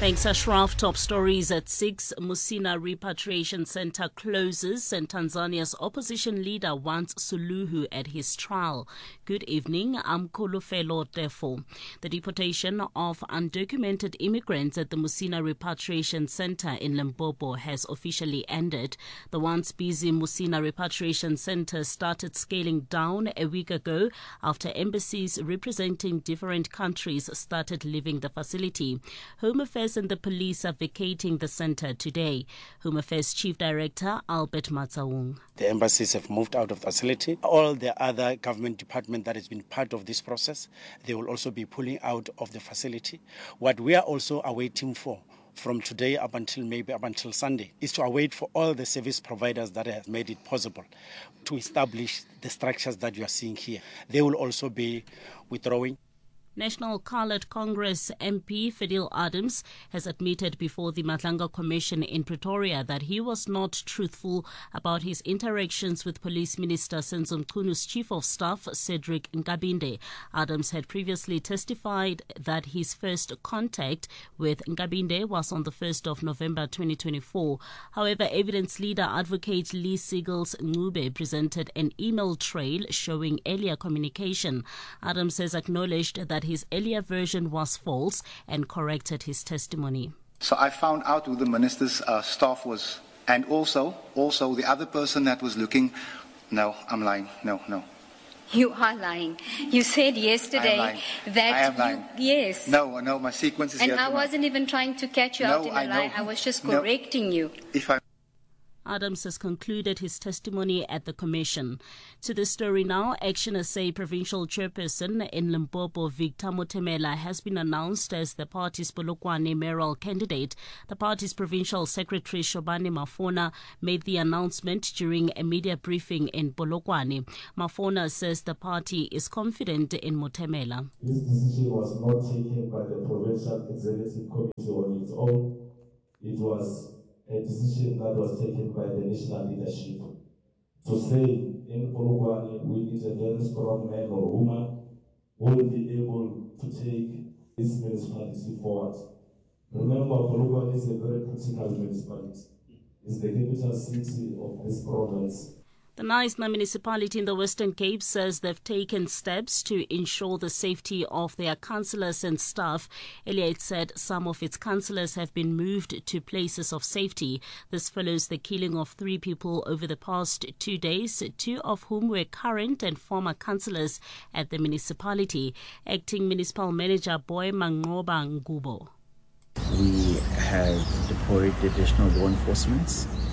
Thanks, Ashraf. Top stories at 6. Musina Repatriation Center closes and Tanzania's opposition leader wants Suluhu at his trial. Good evening. I'm Kolofelo Tefo. The deportation of undocumented immigrants at the Musina Repatriation Center in Limpopo has officially ended. The once busy Musina Repatriation Center started scaling down a week ago after embassies representing different countries started leaving the facility. Home Affairs and the police are vacating the center today. Home Affairs Chief Director Albert Matsaung. The embassies have moved out of the facility. All the other government departments that has been part of this process, they will also be pulling out of the facility. What we are also awaiting for from today up until Sunday is to await for all the service providers that have made it possible to establish the structures that you are seeing here. They will also be withdrawing. National Coloured Congress MP Fidel Adams has admitted before the Madlanga Commission in Pretoria that he was not truthful about his interactions with Police Minister Senzo Mchunu's Chief of Staff Cedric Nkabinde. Adams had previously testified that his first contact with Nkabinde was on the 1st of November 2024. However, evidence leader Advocate Lee Siegels Ngube presented an email trail showing earlier communication. Adams has acknowledged that his earlier version was false and corrected his testimony. So I found out who the minister's staff was, and also the other person that was looking. No, I'm lying. No. You are lying. You said yesterday that I am lying. Yes. No, my sequence is and here. I wasn't even trying to catch you out in a lie. I was just correcting you. Adams has concluded his testimony at the commission. To the story now, Action SA provincial chairperson in Limpopo, Victor Motemela, has been announced as the party's Polokwane mayoral candidate. The party's provincial secretary Shobane Mafona made the announcement during a media briefing in Polokwane. Mafona says the party is confident in Motemela. This decision was not taken by the provincial executive committee on its own. It was a decision that was taken by the national leadership to say in Polokwane we need a very strong man or woman who will be able to take this municipality forward. Remember, Polokwane is a very critical municipality. It's the capital city of this province. The Knysna municipality in the Western Cape says they've taken steps to ensure the safety of their councillors and staff. Earlier it said some of its councillors have been moved to places of safety. This follows the killing of 3 people over the past 2 days, 2 of whom were current and former councillors at the municipality. Acting Municipal Manager Boy Mangoba Ngubo. We have deployed additional law enforcement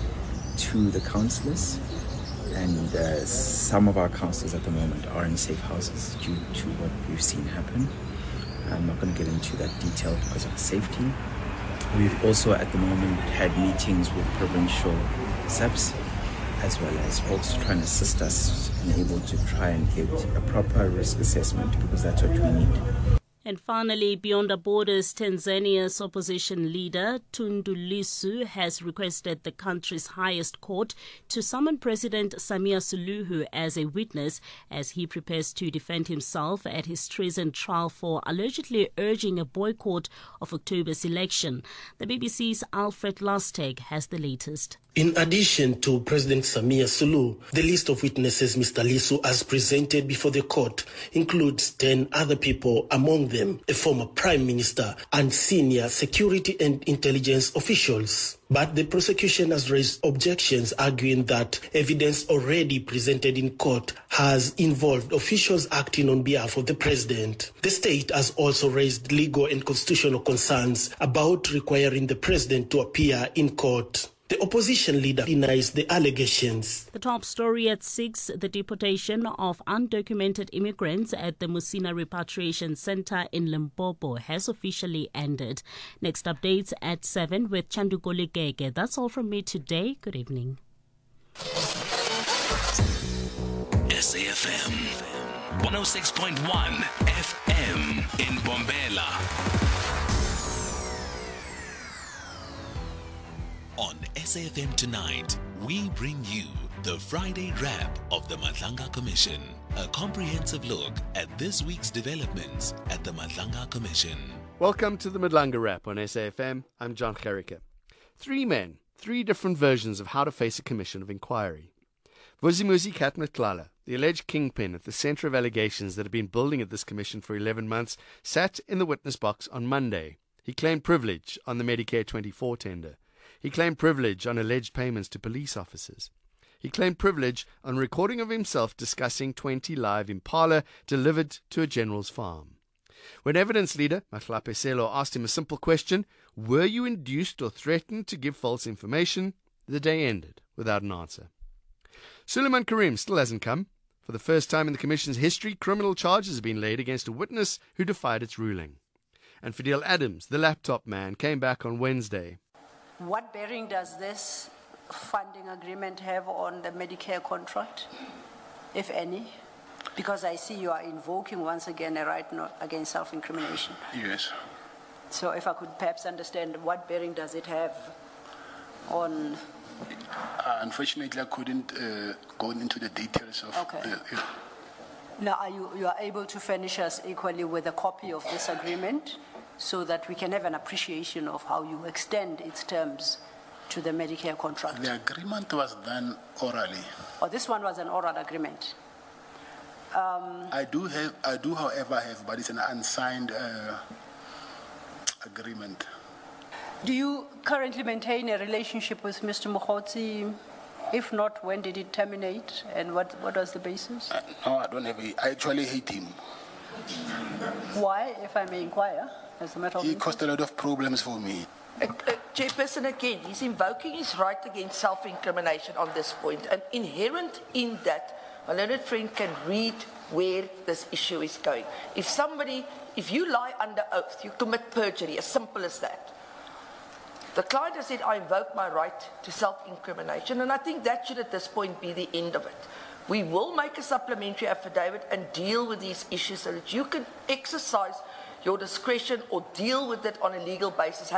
to the councillors. And some of our councillors at the moment are in safe houses due to what we've seen happen. I'm not going to get into that detail because of safety. We've also at the moment had meetings with provincial SEPs, as well as also trying to assist us and able to try and get a proper risk assessment, because that's what we need. And finally, beyond the borders, Tanzania's opposition leader Tundu Lissu has requested the country's highest court to summon President Samia Suluhu as a witness as he prepares to defend himself at his treason trial for allegedly urging a boycott of October's election. The BBC's Alfred Lustig has the latest. In addition to President Samia Suluhu, the list of witnesses Mr. Lissu has presented before the court includes 10 other people, among them a former prime minister and senior security and intelligence officials. But the prosecution has raised objections, arguing that evidence already presented in court has involved officials acting on behalf of the president. The state has also raised legal and constitutional concerns about requiring the president to appear in court. The opposition leader denies the allegations. The top story at 6, the deportation of undocumented immigrants at the Musina Repatriation Center in Limpopo has officially ended. Next updates at 7 with Chandukoli Gege. That's all from me today. Good evening. SAFM 106.1 FM in Bombela. On SAFM tonight, we bring you the Friday wrap of the Madlanga Commission, a comprehensive look at this week's developments at the Madlanga Commission. Welcome to the Madlanga Wrap on SAFM. I'm John Gericke. 3 men, 3 different versions of how to face a commission of inquiry. Vusimuzi Katmatlala, the alleged kingpin at the centre of allegations that have been building at this commission for 11 months, sat in the witness box on Monday. He claimed privilege on the Medicare 24 tender. He claimed privilege on alleged payments to police officers. He claimed privilege on recording of himself discussing 20 live Impala delivered to a general's farm. When evidence leader Mahlape Selo asked him a simple question, were you induced or threatened to give false information, the day ended without an answer. Suleiman Karim still hasn't come. For the first time in the Commission's history, criminal charges have been laid against a witness who defied its ruling. And Fidel Adams, the laptop man, came back on Wednesday. What bearing does this funding agreement have on the Medicare contract, if any? Because I see you are invoking once again a right against self-incrimination. Yes. So if I could perhaps understand, what bearing does it have on... Unfortunately, I couldn't go into the details of... Okay. Now, you are able to furnish us equally with a copy of this agreement so that we can have an appreciation of how you extend its terms to the Medicare contract? The agreement was done orally. Oh, this one was an oral agreement. I do, however, have, but it's an unsigned agreement. Do you currently maintain a relationship with Mr. Mokgotsi? If not, when did it terminate, and what was the basis? No, I don't have. I actually hate him. Why, if I may inquire, as a matter of He caused a lot of problems for me. Chairperson, again, he's invoking his right against self-incrimination on this point, and inherent in that, a learned friend can read where this issue is going. If you lie under oath, you commit perjury, as simple as that. The client has said, I invoke my right to self-incrimination, and I think that should at this point be the end of it. We will make a supplementary affidavit and deal with these issues so that you can exercise your discretion or deal with it on a legal basis.